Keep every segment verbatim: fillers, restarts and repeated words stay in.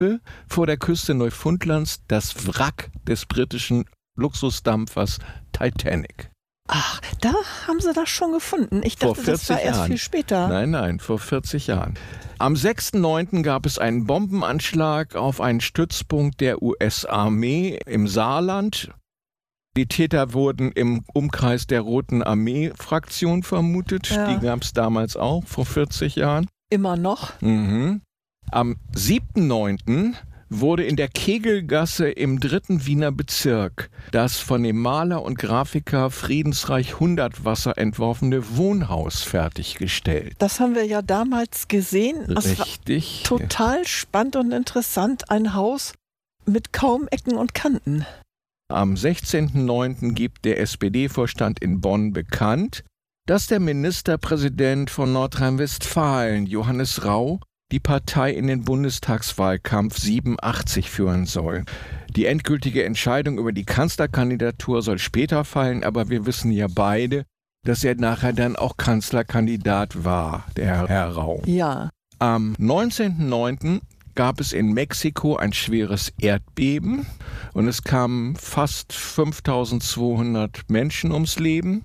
vor der Küste Neufundlands das Wrack des britischen Luxusdampfers Titanic. Ach, da haben sie das schon gefunden. Ich Vor dachte, das war vierzig erst Jahren. viel später. Nein, nein, vor vierzig Jahren. Am sechsten neunten gab es einen Bombenanschlag auf einen Stützpunkt der U S-Armee im Saarland. Die Täter wurden im Umkreis der Roten Armee-Fraktion vermutet. Ja. Die gab es damals auch, vor vierzig Jahren. Immer noch? Mhm. Am siebten neunten wurde in der Kegelgasse im dritten Wiener Bezirk das von dem Maler und Grafiker Friedensreich Hundertwasser entworfene Wohnhaus fertiggestellt. Das haben wir ja damals gesehen. Das Richtig. war total spannend und interessant. Ein Haus mit kaum Ecken und Kanten. Am sechzehnten neunten gibt der S P D-Vorstand in Bonn bekannt, dass der Ministerpräsident von Nordrhein-Westfalen, Johannes Rau, die Partei in den Bundestagswahlkampf siebenundachtzig führen soll. Die endgültige Entscheidung über die Kanzlerkandidatur soll später fallen, aber wir wissen ja beide, dass er nachher dann auch Kanzlerkandidat war, der Herr Rau. Ja. Am neunzehnten neunten gab es in Mexiko ein schweres Erdbeben und es kamen fast fünftausendzweihundert Menschen ums Leben.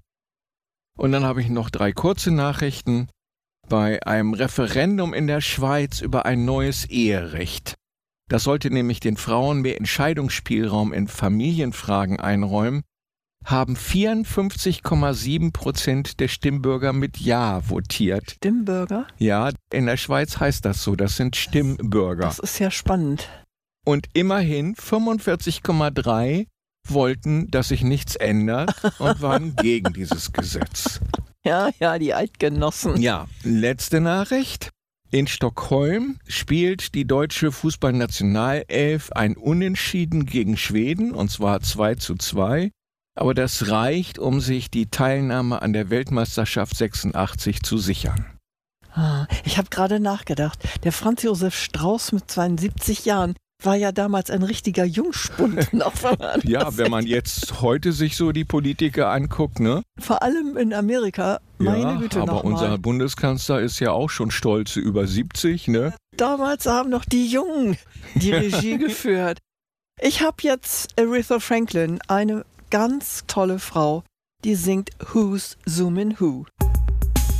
Und dann habe ich noch drei kurze Nachrichten. Bei einem Referendum in der Schweiz über ein neues Eherecht. Das sollte nämlich den Frauen mehr Entscheidungsspielraum in Familienfragen einräumen, haben vierundfünfzig Komma sieben Prozent der Stimmbürger mit Ja votiert. Stimmbürger? Ja, in der Schweiz heißt das so, das sind Stimmbürger. Das ist ja spannend. Und immerhin fünfundvierzig Komma drei wollten, dass sich nichts ändert und waren gegen dieses Gesetz. Ja, ja, die Eidgenossen. Ja, letzte Nachricht. In Stockholm spielt die deutsche Fußballnationalelf ein Unentschieden gegen Schweden, und zwar zwei zu zwei. Aber das reicht, um sich die Teilnahme an der Weltmeisterschaft sechsundachtzig zu sichern. Ah, ich habe gerade nachgedacht. Der Franz Josef Strauß mit zweiundsiebzig Jahren war ja damals ein richtiger Jungspund. Noch, wenn man Ja, wenn man jetzt heute sich so die Politiker anguckt, ne? Vor allem in Amerika, meine ja, Güte aber noch unser mal. Bundeskanzler ist ja auch schon stolze über siebzig, ne? Damals haben noch die Jungen die Regie geführt. Ich habe jetzt Aretha Franklin, eine ganz tolle Frau, die singt Who's Zoomin' Who.